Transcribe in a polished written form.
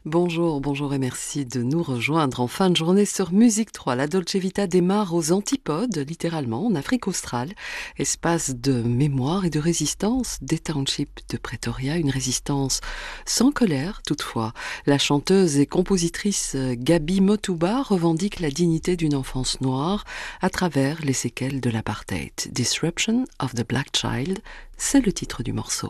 Bonjour, bonjour et merci de nous rejoindre en fin de journée sur Musique 3. La Dolce Vita démarre aux antipodes, littéralement, en Afrique australe. Espace de mémoire et de résistance des townships de Pretoria, une résistance sans colère toutefois. La chanteuse et compositrice Gabi Motuba revendique la dignité d'une enfance noire à travers les séquelles de l'apartheid. Disruption of the Black Child, c'est le titre du morceau.